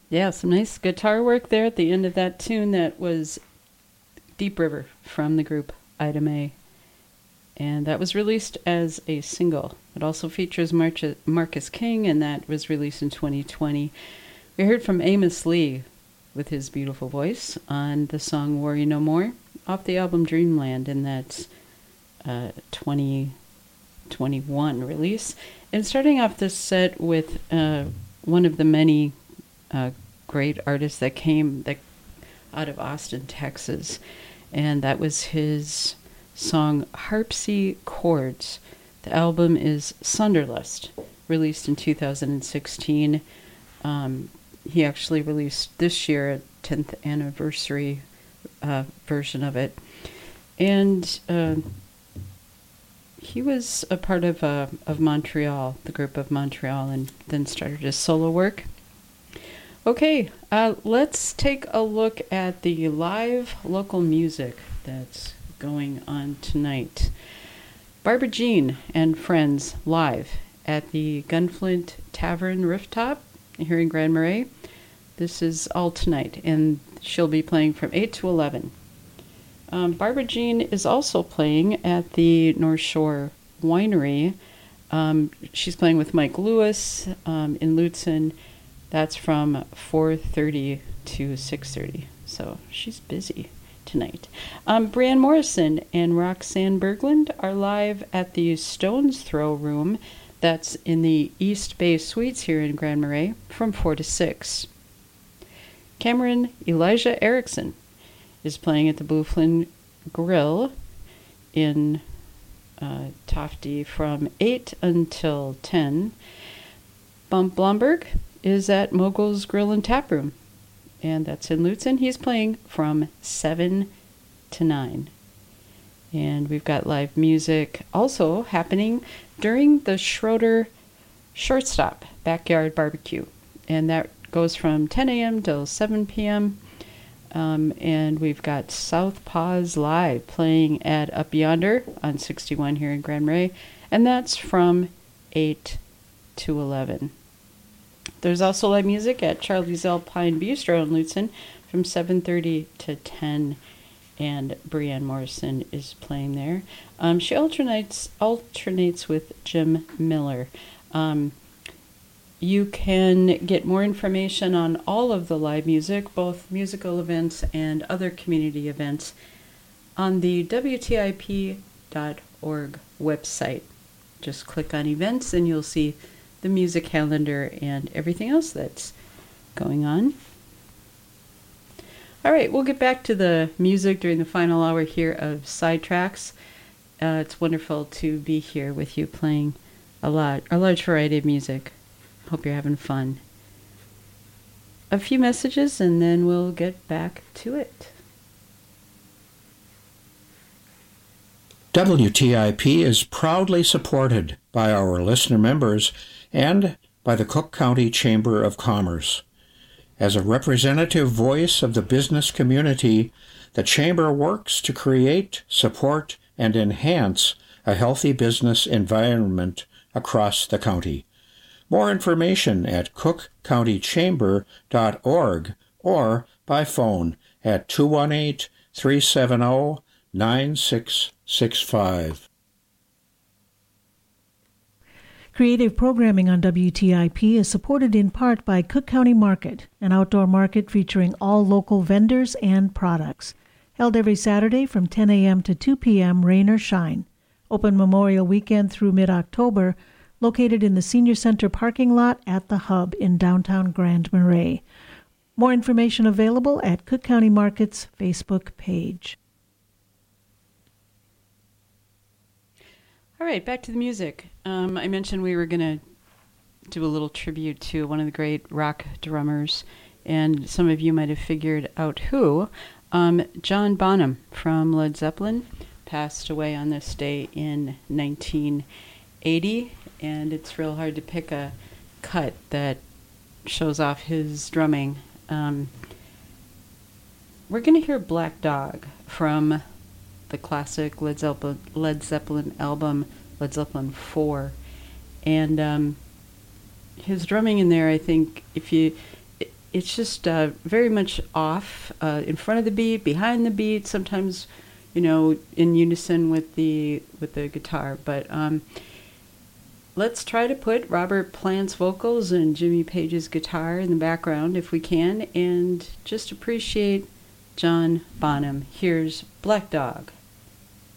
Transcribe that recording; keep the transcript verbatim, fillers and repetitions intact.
Yeah, some nice guitar work there at the end of that tune. That was Deep River from the group Ida May. And that was released as a single. It also features March- Marcus King, and that was released in twenty twenty. We heard from Amos Lee with his beautiful voice on the song Worry No More off the album Dreamland, and that's uh, twenty twenty-one release. And starting off this set with uh, one of the many uh, great artists that came that out of Austin, Texas, and that was his song Harpsy Chords. The album is Sunderlust, released in two thousand sixteen. Um, he actually released this year a tenth anniversary uh, version of it. And uh, he was a part of uh, of Montreal, the group of Montreal, and then started his solo work. Okay, uh, let's take a look at the live local music that's going on tonight. Barbara Jean and Friends live at the Gunflint Tavern Rooftop here in Grand Marais. This is all tonight, and she'll be playing from eight to eleven. Um, Barbara Jean is also playing at the North Shore Winery. Um, she's playing with Mike Lewis um, in Lutsen. That's from four thirty to six thirty, so she's busy tonight. Um, Brianne Morrison and Roxanne Berglund are live at the Stones Throw Room. That's in the East Bay Suites here in Grand Marais from four to six. Cameron Elijah Erickson is playing at the Bluefin Grill in uh, Tofty from eight until ten. Bump Blomberg is at Mogul's Grill and Tap Room, and that's in Lutsen. He's playing from seven to nine. And we've got live music also happening during the Schroeder Shortstop Backyard Barbecue. And that goes from ten a.m. till seven p.m. Um, and we've got Southpaws Live playing at Up Yonder on sixty-one here in Grand Marais. And that's from eight to eleven. There's also live music at Charlie's Alpine Bistro in Lutsen from seven thirty to ten, and Brianne Morrison is playing there. Um, she alternates alternates with Jim Miller. Um, you can get more information on all of the live music, both musical events and other community events, on the W T I P dot org website. Just click on events and you'll see the music calendar and everything else that's going on. All right, we'll get back to the music during the final hour here of Sidetracks. Uh, it's wonderful to be here with you playing a lot, a large variety of music. Hope you're having fun. A few messages and then we'll get back to it. W T I P is proudly supported by our listener members and by the Cook County Chamber of Commerce. As a representative voice of the business community, the Chamber works to create, support, and enhance a healthy business environment across the county. More information at cook county chamber dot org or by phone at two one eight, three seven zero, nine six six five. Creative programming on W T I P is supported in part by Cook County Market, an outdoor market featuring all local vendors and products. Held every Saturday from ten a.m. to two p.m., rain or shine. Open Memorial Weekend through mid-October, located in the Senior Center parking lot at the Hub in downtown Grand Marais. More information available at Cook County Market's Facebook page. All right, back to the music. Um, I mentioned we were going to do a little tribute to one of the great rock drummers, and some of you might have figured out who. Um, John Bonham from Led Zeppelin passed away on this day in nineteen eighty, and it's real hard to pick a cut that shows off his drumming. Um, we're going to hear Black Dog from the classic Led Zeppelin, Led Zeppelin album, Led Zeppelin four. And um, his drumming in there, I think, if you... it's just uh, very much off, uh, in front of the beat, behind the beat, sometimes, you know, in unison with the with the guitar. But um, let's try to put Robert Plant's vocals and Jimmy Page's guitar in the background if we can, and just appreciate John Bonham. Here's Black Dog.